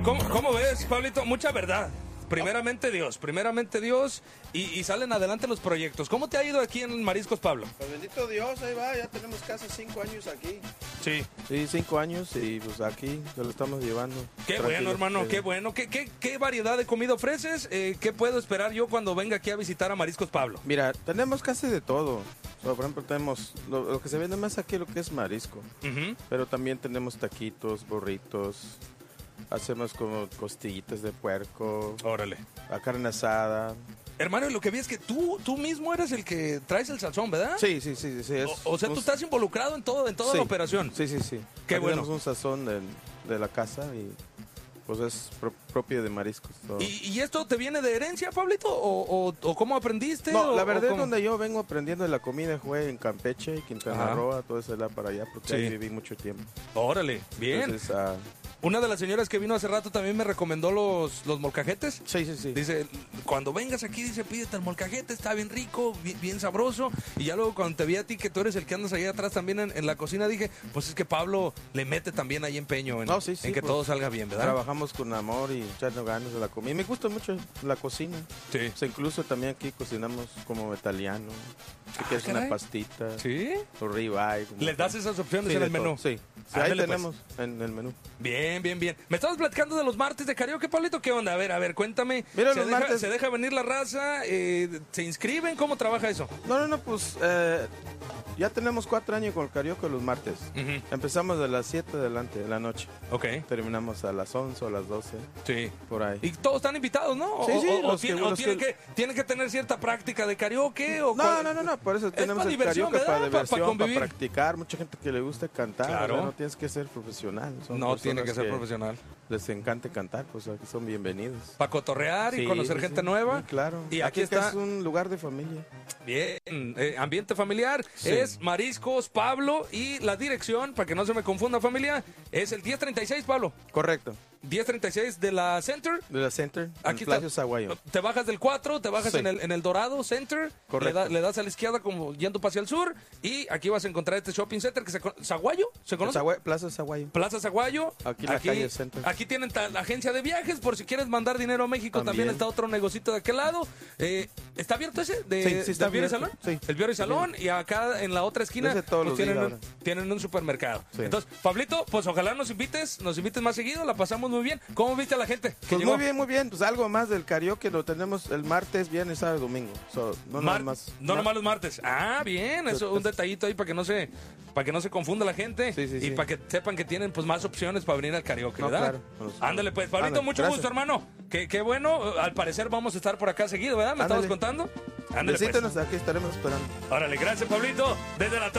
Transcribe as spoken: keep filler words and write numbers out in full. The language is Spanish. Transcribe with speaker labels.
Speaker 1: ¿Cómo, cómo ves, Pablito? Mucha verdad. Primeramente Dios, primeramente Dios, y, y salen adelante los proyectos. ¿Cómo te ha ido aquí en Mariscos, Pablo?
Speaker 2: Pues bendito Dios, ahí va, ya tenemos casi cinco años aquí.
Speaker 1: Sí.
Speaker 2: Sí, cinco años y pues aquí ya lo estamos llevando.
Speaker 1: Qué
Speaker 2: Tranquilo.
Speaker 1: bueno, hermano,
Speaker 2: Sí.
Speaker 1: qué bueno. ¿Qué, qué, qué variedad de comida ofreces? Eh, ¿Qué puedo esperar yo cuando venga aquí a visitar a Mariscos, Pablo?
Speaker 2: Mira, tenemos casi de todo. O sea, por ejemplo, tenemos lo, lo que se vende más aquí, lo que es marisco.
Speaker 1: Uh-huh.
Speaker 2: Pero también tenemos taquitos, burritos. Hacemos como costillitas de puerco,
Speaker 1: Órale.
Speaker 2: la carne asada.
Speaker 1: Hermano, lo que vi es que tú, tú mismo eres el que traes el sazón, ¿verdad?
Speaker 2: Sí, sí, sí. sí es,
Speaker 1: O, o sea, tú
Speaker 2: un-
Speaker 1: estás involucrado en todo, en toda
Speaker 2: sí,
Speaker 1: la operación.
Speaker 2: Sí, sí, sí.
Speaker 1: Qué
Speaker 2: Aquí
Speaker 1: bueno.
Speaker 2: Tenemos un sazón de, de la casa y pues es pro- propio de mariscos. todo.
Speaker 1: ¿Y, y esto te viene de herencia, Pablito? ¿O, o, o cómo aprendiste?
Speaker 2: No,
Speaker 1: o,
Speaker 2: la
Speaker 1: o
Speaker 2: verdad es
Speaker 1: cómo?
Speaker 2: donde yo vengo aprendiendo de la comida fue en Campeche, Quintana
Speaker 1: Ajá.
Speaker 2: Roo, todo ese lado para allá, porque
Speaker 1: Sí.
Speaker 2: ahí viví mucho tiempo.
Speaker 1: Órale, bien.
Speaker 2: Entonces, ah,
Speaker 1: Una de las señoras que vino hace rato también me recomendó los, los molcajetes.
Speaker 2: sí, sí, sí.
Speaker 1: Dice, cuando vengas aquí, dice, pídete el molcajete, está bien rico, bien, bien sabroso. Y ya luego cuando te vi a ti, que tú eres el que andas ahí atrás también en, en la cocina, dije, pues es que Pablo le mete también ahí empeño en,
Speaker 2: No, sí, sí,
Speaker 1: en que
Speaker 2: pues,
Speaker 1: todo salga bien, ¿verdad?
Speaker 2: Trabajamos con amor y echando ganas de la comida. Me gusta mucho la cocina.
Speaker 1: Sí.
Speaker 2: O sea, incluso también aquí cocinamos como italiano. Si
Speaker 1: Ah,
Speaker 2: quieres
Speaker 1: caray.
Speaker 2: una pastita,
Speaker 1: ¿Sí?
Speaker 2: o ribeye. como-
Speaker 1: ¿Les das esas opciones
Speaker 2: Sí,
Speaker 1: en
Speaker 2: de
Speaker 1: el menú?
Speaker 2: todo, Sí, Sí, ahí
Speaker 1: Ándale, pues.
Speaker 2: tenemos en el menú.
Speaker 1: Bien, bien, bien. Me estabas platicando de los martes de karaoke, Pablito. ¿Qué onda? A ver, a ver, cuéntame.
Speaker 2: Mira,
Speaker 1: ¿Se,
Speaker 2: los
Speaker 1: deja,
Speaker 2: martes-
Speaker 1: ¿Se deja venir la raza? Eh, ¿Se inscriben? ¿Cómo trabaja eso?
Speaker 2: No, no, no, pues eh, ya tenemos cuatro años con el karaoke los martes.
Speaker 1: Ujú.
Speaker 2: Empezamos de las siete adelante de la noche.
Speaker 1: Ok,
Speaker 2: Terminamos a las once o a las doce,
Speaker 1: sí.
Speaker 2: por ahí.
Speaker 1: Y todos están invitados, ¿no?
Speaker 2: Sí,
Speaker 1: O-
Speaker 2: sí,
Speaker 1: o, o
Speaker 2: los que-
Speaker 1: tienen, o
Speaker 2: los
Speaker 1: tienen
Speaker 2: que-
Speaker 1: que, tienen que tener cierta práctica de karaoke. O
Speaker 2: No,
Speaker 1: cuál-
Speaker 2: no, no, no, por eso tenemos
Speaker 1: pa'
Speaker 2: el
Speaker 1: diversión,
Speaker 2: karaoke para
Speaker 1: ¿verdad? Pa- pa
Speaker 2: diversión, para,
Speaker 1: convivir.
Speaker 2: practicar. Mucha gente que le gusta cantar,
Speaker 1: Claro.
Speaker 2: o sea, no tienes que ser profesional. Son
Speaker 1: No tiene que
Speaker 2: personas
Speaker 1: ser profesional.
Speaker 2: Les encanta cantar, pues aquí son bienvenidos.
Speaker 1: Para cotorrear y
Speaker 2: Sí,
Speaker 1: conocer
Speaker 2: sí,
Speaker 1: gente
Speaker 2: sí.
Speaker 1: nueva.
Speaker 2: Sí, claro.
Speaker 1: Y aquí,
Speaker 2: que
Speaker 1: está.
Speaker 2: es un lugar de familia.
Speaker 1: Bien, eh, ambiente familiar,
Speaker 2: Sí.
Speaker 1: es Mariscos Pablo y la dirección, para que no se me confunda familia, es el diez treinta y seis, Pablo.
Speaker 2: Correcto.
Speaker 1: diez treinta y seis de la Center.
Speaker 2: De la Center,
Speaker 1: Aquí
Speaker 2: en
Speaker 1: está.
Speaker 2: Palacio Zaguayo.
Speaker 1: Te bajas del cuatro, te bajas
Speaker 2: Sí.
Speaker 1: en, el, en el Dorado Center,
Speaker 2: Correcto.
Speaker 1: Le, da- le das a la izquierda como yendo hacia el sur y aquí vas a encontrar este shopping center que se con- ¿Zaguayo? ¿Se conoce?
Speaker 2: Zaguayo- Plaza Zaguayo.
Speaker 1: Plaza Zaguayo.
Speaker 2: Aquí en la calle Center.
Speaker 1: Aquí tienen ta- la agencia de viajes, por si quieres mandar dinero a México, también,
Speaker 2: También.
Speaker 1: está otro negocito de aquel lado. Eh, ¿Está abierto ese? De,
Speaker 2: Sí, sí está
Speaker 1: ¿Del Biore
Speaker 2: abierto.
Speaker 1: Salón?
Speaker 2: Sí.
Speaker 1: El Biore Salón y acá en la otra esquina
Speaker 2: Ese todos
Speaker 1: pues,
Speaker 2: los
Speaker 1: tienen,
Speaker 2: días
Speaker 1: un,
Speaker 2: ahora.
Speaker 1: tienen un supermercado.
Speaker 2: Sí.
Speaker 1: Entonces, Pablito, pues ojalá nos invites, nos invites más seguido, la pasamos muy bien. ¿Cómo viste a la gente que
Speaker 2: Pues
Speaker 1: llegó?
Speaker 2: muy bien, muy bien. Pues algo más del karaoke lo tenemos el martes, viernes, sábado y domingo. So, no
Speaker 1: Mar-
Speaker 2: nada más.
Speaker 1: no
Speaker 2: Ma-
Speaker 1: nomás los martes. Ah, bien, eso un detallito ahí para que no se para que no se confunda la gente
Speaker 2: Sí, sí,
Speaker 1: y
Speaker 2: sí.
Speaker 1: para que sepan que tienen pues más opciones para venir al karaoke,
Speaker 2: No,
Speaker 1: ¿verdad?
Speaker 2: claro. Pues,
Speaker 1: Ándale pues, Pablito,
Speaker 2: ándale,
Speaker 1: mucho
Speaker 2: gracias.
Speaker 1: gusto, hermano. Qué, qué bueno, al parecer vamos a estar por acá seguido, ¿verdad? ¿Me
Speaker 2: Ándale.
Speaker 1: estabas contando? Ándale pues.
Speaker 2: Visítenos, aquí estaremos esperando.
Speaker 1: Órale, gracias, Pablito. Desde la